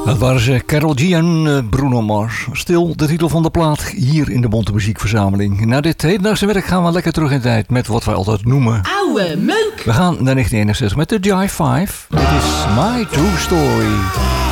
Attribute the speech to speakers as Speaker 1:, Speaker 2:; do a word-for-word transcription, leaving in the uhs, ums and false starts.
Speaker 1: Dat waren ze, Karol G en Bruno Mars. Stil, de titel van de plaat hier in de Bonte Muziekverzameling. Na dit hedendaagse werk gaan we lekker terug in tijd met wat wij altijd noemen
Speaker 2: Oude meuk.
Speaker 1: We gaan naar negentien eenenzestig met de Jive vijf. Dit is My True Story.